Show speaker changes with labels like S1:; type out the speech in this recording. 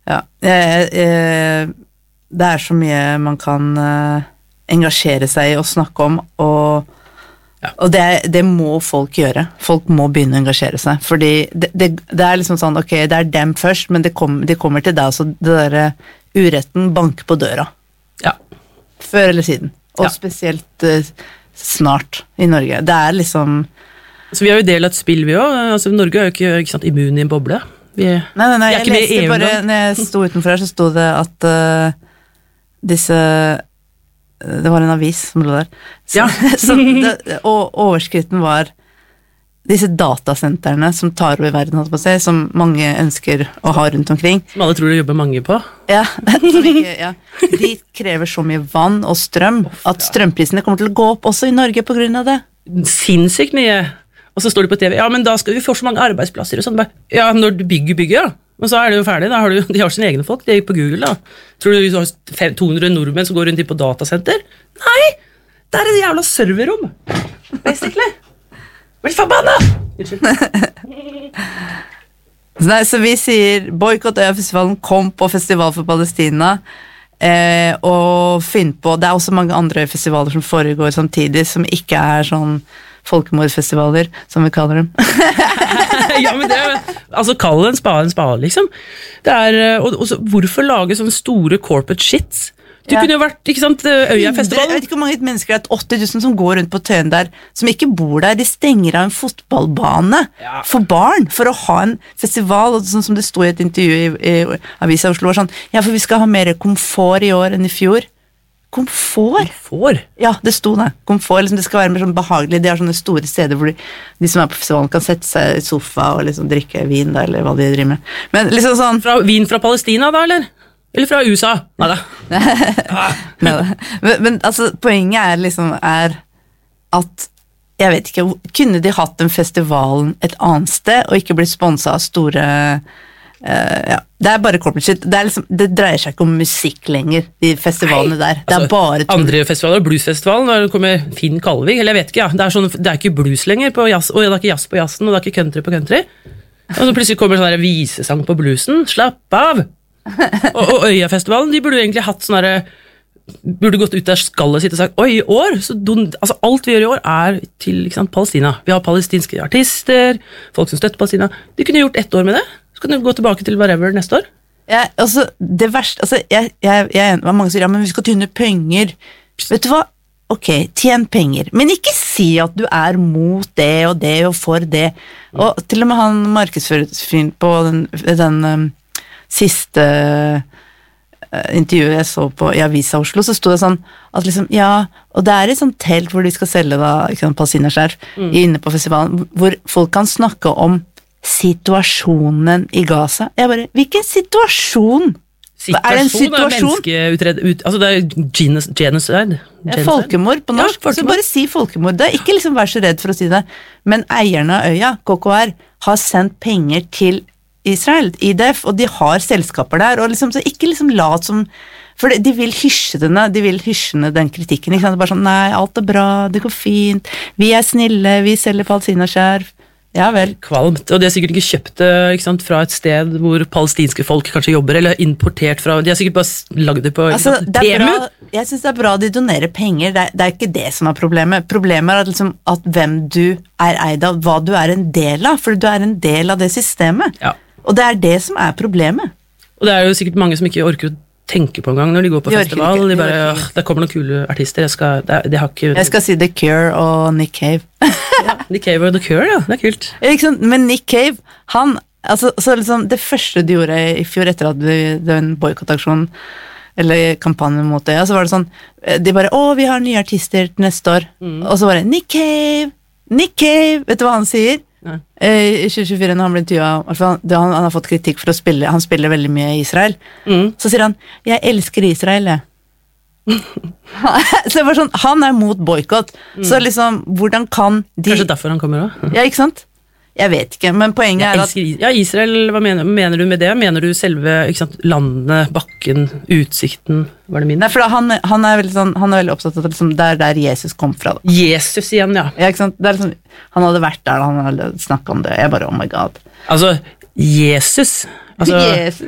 S1: Ja, det så mye man kan engasjere seg i og snakke om, og det må folk gjøre. Folk må begynne å engasjere seg, fordi det liksom sånn, ok, det dem først, men de kommer til deg, så det der uretten banker på døra.
S2: Ja.
S1: Før eller siden. Og spesielt snart i Norge. Det liksom...
S2: Så vi jo del av et spill, vi også. Altså, Norge jo ikke sant, immun i en boble.
S1: Nei, jeg leste bare, når jeg sto utenfor her, så sto det at det var en avis som lå der. Og overskriften var disse datasentrene som tar over verden, som mange ønsker å ha rundt omkring.
S2: Som alle tror det jobber mange på.
S1: Ja, de krever så mye vann og strøm, at strømprisene kommer til å gå opp også i Norge på grunn av det.
S2: Sinnssykt mye. Og så står det på TV, ja, men da skal vi få så mange arbeidsplasser og sånn. Ja, når du bygger, ja. Men så det jo ferdig, da de har sine egne folk, de på Google da. Tror du har 200 nordmenn som går rundt på datasenter? Nei, det et jævla serverrom, basically. Blir forbannet!
S1: Nei, så vi sier, boykott Øyafestivalen, kom på Festival for Palestina, og finn på, det også mange andre festivaler som foregår samtidig, som ikke sånn folkemordfestivaler, som vi kaller dem.
S2: Ja, men altså kall en spade, liksom. Og hvorfor lage sånne store corporate shits? Du kunne jo vært, ikke sant, Øyafestivalen.
S1: Jeg vet ikke hvor mange mennesker 80 000 som går rundt på Tøyen der, som ikke bor der, de stenger av en fotballbane for barn, for å ha en festival, og sånn som det stod i et intervju i Avisa Oslo, sånn, ja, for vi skal ha mer komfort i år enn i fjor. Komfort? Ja, det sto det. Komfort, liksom, det skal være mer sånn behagelig. De har sånne store steder hvor de som på festivalen kan sette seg i sofa og liksom drikke vin da, eller hva de driver med. Men liksom sånn...
S2: Vin fra Palestina da, eller? Eller fra USA? Neida.
S1: Men altså, poenget liksom at jeg vet ikke, kunne de hatt den festivalen et annet sted og ikke blitt sponset av store... det bare corporate shit. Det dreier seg ikke om musikk lenger, de festivalene der. Det bare
S2: andre festivaler, bluesfestivalen, der kommer Finn Kalvig, eller jeg vet ikke, det ikke blues lenger på jazz, og det ikke jazz på jazzen, og det ikke country på country. Og så plutselig kommer sånn visesang på bluesen, slapp av! Og Øyafestivalen, de burde jo egentlig hatt sånn burde gått ut der skallet sitt og sagt, oi, i år, altså alt vi gjør i år til Palestina. Vi har palestinske artister, folk som støtter Palestina. De kunne gjort 1 år med det. Så kan du gå tilbake til whatever neste år.
S1: Ja, altså, det verste, altså, mange sier, ja, men vi skal tjene penger. Vet du hva? Ok, tjen penger, men ikke si at du mot det og for det. Og til og med han markedsfører på den siste intervjuet jeg så på i Avisa Oslo, så stod det sånn at liksom, ja, og det et sånt telt hvor de skal selge da, ikke sant, palestinaskjerf inne på festivalen, hvor folk kan snakke om situasjonen i Gaza. Jeg bare, hvilken situasjon? Det en situasjon?
S2: Altså det genocide.
S1: Folkemord på norsk. Ja, så bare si folkemord. Det ikke liksom vær så redd for å si det. Men eierne av øya, KKR, har sendt penger til Israel, IDF, og de har selskaper der, og liksom, så ikke liksom lat som, for de vil hysje den kritikken, ikke sant? Det bare sånn, nei, alt bra, det går fint, vi snille, vi selger palestinaskjerf. Ja vel.
S2: Kvalmt, og de har sikkert ikke kjøpt det, ikke sant, fra et sted hvor palestinske folk kanskje jobber, eller importert fra, de har sikkert bare lagd det på
S1: altså, jeg synes det bra de donerer penger, det ikke det som problemet. Problemet at, liksom, at hvem du eid av, hva du en del av, for du en del av det systemet. Ja. Og det det som problemet.
S2: Og det jo sikkert mange som ikke orker å tenke på en gang når de går på festival. De bare, der kommer noen kule artister. Jeg skal
S1: si The Cure og Nick Cave.
S2: Ja, Nick Cave og The Cure, ja. Det kult.
S1: Ikke sant? Men Nick Cave, han, altså, så liksom, det første de gjorde i fjor etter at den boykottaksjonen, eller kampanjen mot det, så var det sånn, de bare, vi har nye artister til neste år. Og så var det, Nick Cave, vet du hva han sier? I 2024 når han ble intervjuet, han har fått kritikk for å spille, han spiller veldig mye i Israel, så sier han, jeg elsker Israel, så det var sånn, han mot boykott, så liksom, hvordan kan de...
S2: Kanskje derfor han kommer også?
S1: Ja, ikke sant? Jeg vet ikke, men poenget at...
S2: Ja, Israel, hva mener du med det? Mener du selve, ikke sant, landet, bakken, utsikten, var det min?
S1: Nei, for han veldig sånn, han veldig opptatt av liksom, der Jesus kom fra. Da.
S2: Jesus igjen, ja.
S1: Ja, ikke sant? Det liksom, han hadde vært der, han hadde snakket om det, jeg bare, oh my god.
S2: Altså, Jesus, altså...